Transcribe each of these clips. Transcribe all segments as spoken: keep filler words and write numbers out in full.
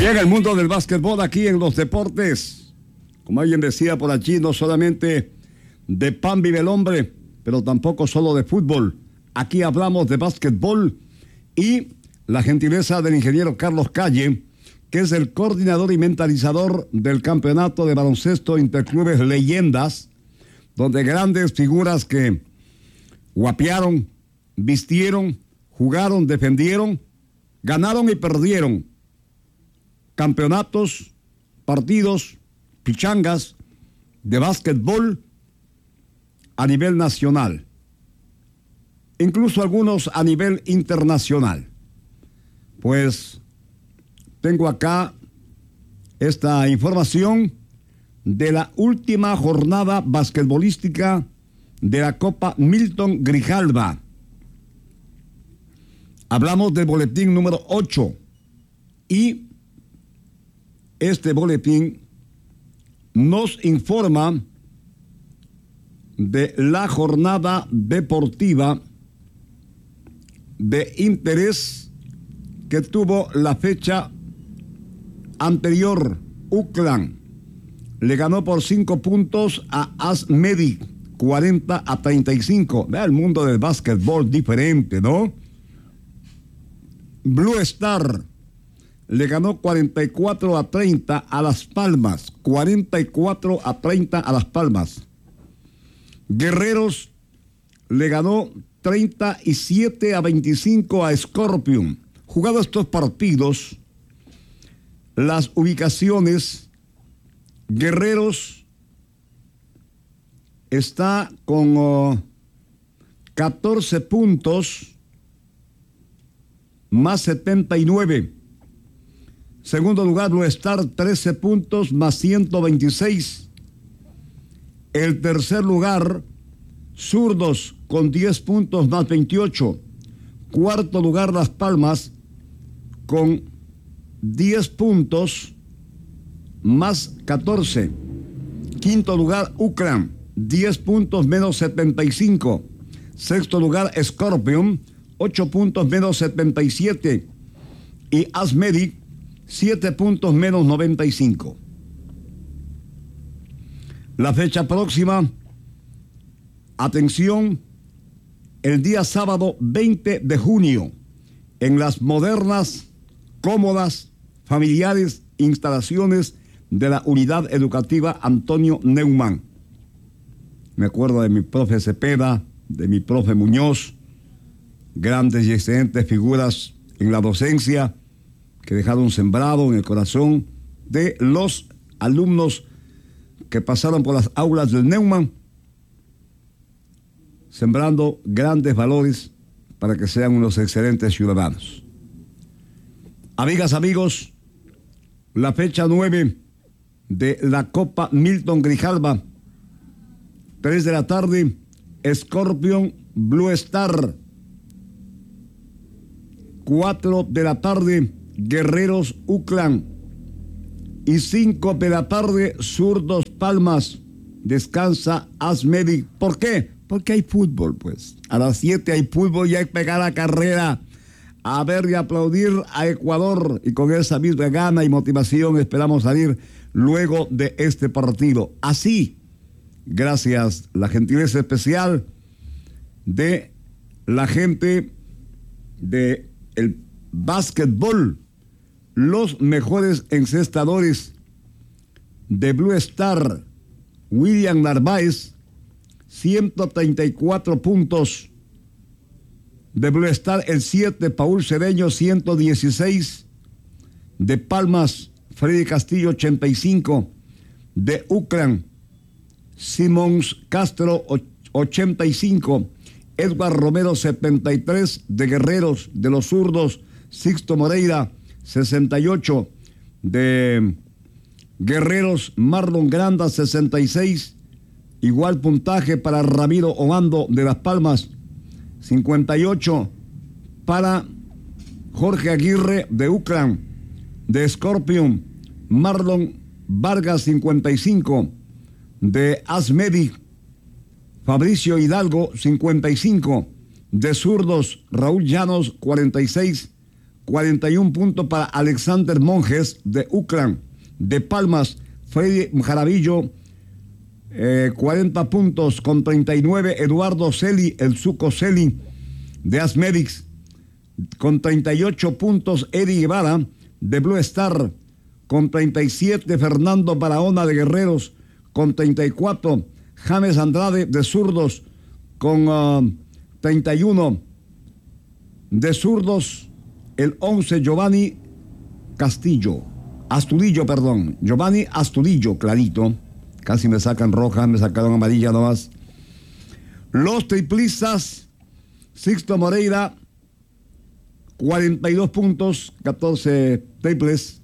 Llega el mundo del básquetbol aquí en Los Deportes. Como alguien decía por allí, no solamente de pan vive el hombre, pero tampoco solo de fútbol. Aquí hablamos de básquetbol y la gentileza del ingeniero Carlos Calle, que es el coordinador y mentalizador del campeonato de baloncesto Interclubes Leyendas, donde grandes figuras que guapearon, vistieron, jugaron, defendieron, ganaron y perdieron campeonatos, partidos, pichangas de básquetbol a nivel nacional, incluso algunos a nivel internacional. Pues tengo acá esta información de la última jornada basquetbolística de la Copa Milton Grijalva. Hablamos del boletín número ocho y este boletín nos informa de la jornada deportiva de interés que tuvo la fecha anterior. UCLan le ganó por cinco puntos a ASMEDI, cuarenta a treinta y cinco. Vea el mundo del básquetbol diferente, ¿no? Blue Star le ganó cuarenta y cuatro a treinta a Las Palmas. cuarenta y cuatro a treinta a Las Palmas. Guerreros le ganó treinta y siete a veinticinco a Scorpion. Jugados estos partidos, las ubicaciones, Guerreros está con uh, catorce puntos más setenta y nueve. Segundo lugar, Blue Star, trece puntos más ciento veintiséis. El tercer lugar, Zurdos, con diez puntos más veintiocho. Cuarto lugar, Las Palmas, con diez puntos más catorce. Quinto lugar, UCLan, diez puntos menos setenta y cinco. Sexto lugar, Scorpion, ocho puntos menos setenta y siete. Y ASMEDI, siete puntos menos noventa y cinco. La fecha próxima, atención, el día sábado veinte de junio, en las modernas, cómodas, familiares instalaciones de la Unidad Educativa Antonio Neumann. Me acuerdo de mi profe Cepeda, de mi profe Muñoz, grandes y excelentes figuras en la docencia que dejaron sembrado en el corazón de los alumnos que pasaron por las aulas del Neumann, sembrando grandes valores para que sean unos excelentes ciudadanos. Amigas, amigos, la fecha nueve de la Copa Milton Grijalva, tres de la tarde, Scorpion Blue Star. cuatro de la tarde, Guerreros UCLan. Y cinco de la tarde, Zurdos Palmas. Descansa ASMEDI. ¿Por qué? Porque hay fútbol, pues. A las siete hay fútbol y hay que pegar la carrera, a ver y aplaudir a Ecuador. Y con esa misma gana y motivación esperamos salir luego de este partido. Así, gracias a la gentileza especial de la gente de el básquetbol, los mejores encestadores de Blue Star, William Narváez, ciento treinta y cuatro puntos. De Blue Star, el siete, Paul Cedeño, ciento dieciséis. De Palmas, Freddy Castillo, ochenta y cinco. De UCLan, Simons Castro, ochenta y cinco. Edward Romero, setenta y tres. De Guerreros, de los Zurdos, Sixto Moreira, sesenta y ocho. De Guerreros, Marlon Granda, sesenta y seis. Igual puntaje para Ramiro Obando de Las Palmas, cincuenta y ocho. Para Jorge Aguirre de UCLan. De Scorpion, Marlon Vargas, cincuenta y cinco. De ASMEDI, Fabricio Hidalgo, cincuenta y cinco. De Zurdos, Raúl Llanos, cuarenta y seis. cuarenta y un puntos para Alexander Monjes de Uclan. De Palmas, Freddy Jaravillo, eh, cuarenta puntos con treinta y nueve. Eduardo Celi, el Suco Celi de Asmedics, con treinta y ocho puntos. Eddie Guevara de Blue Star, con treinta y siete. Fernando Barahona de Guerreros, con treinta y cuatro. James Andrade de Zurdos, con uh, treinta y uno. De Zurdos, el once, Giovanni Castillo. Astudillo, perdón. Giovanni Astudillo, clarito. Casi me sacan roja, me sacaron amarilla nomás. Los triplistas, Sixto Moreira, cuarenta y dos puntos, catorce triples.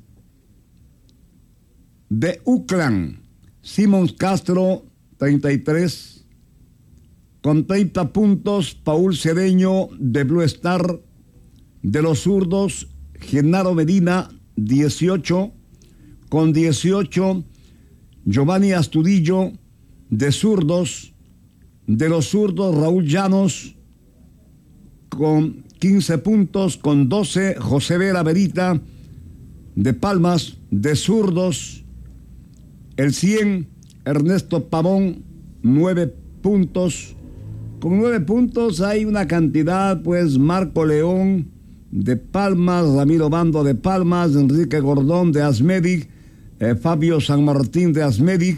De Uclan, Simons Castro, treinta y tres. Con treinta puntos, Paul Cedeño de Blue Star. De los Zurdos, Genaro Medina, dieciocho. Con dieciocho, Giovanni Astudillo de Zurdos. De los Zurdos, Raúl Llanos con quince puntos. Con doce, José Vera Verita de Palmas. De Zurdos, el cien, Ernesto Pavón, nueve puntos. Con nueve puntos hay una cantidad, pues, Marco León de Palmas, Ramiro Bando de Palmas, Enrique Gordón de Asmedic, eh, Fabio San Martín de Asmedic.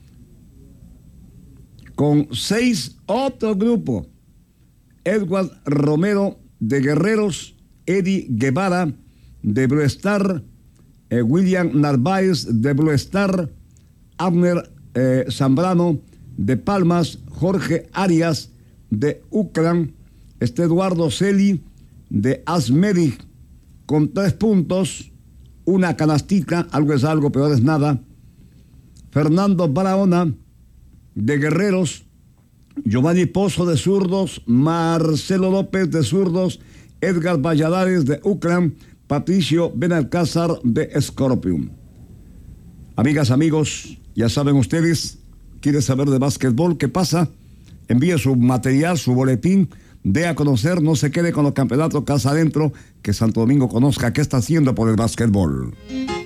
Con seis, otro grupo, Edward Romero de Guerreros, Eddie Guevara de Blue Star, eh, William Narváez de Blue Star, Abner eh, Zambrano de Palmas, Jorge Arias de Uclan, este Eduardo Celi de Asmedic con tres puntos, una canastita, algo es algo, peor es nada. Fernando Barahona de Guerreros, Giovanni Pozo de Zurdos, Marcelo López de Zurdos, Edgar Valladares de Uclan, Patricio Benalcázar de Scorpion. Amigas, amigos, ya saben ustedes, ¿quieren saber de básquetbol? ¿Qué pasa? Envíe su material, su boletín, dé a conocer, no se quede con los campeonatos casa adentro, que Santo Domingo conozca qué está haciendo por el básquetbol.